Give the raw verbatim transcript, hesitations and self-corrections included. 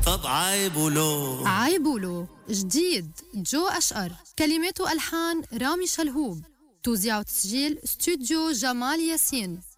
طب عايبولو عايبولو جديد جو أشقر، كلمات وألحان رامي شلهوب، توزيع وتسجيل استوديو جمال ياسين.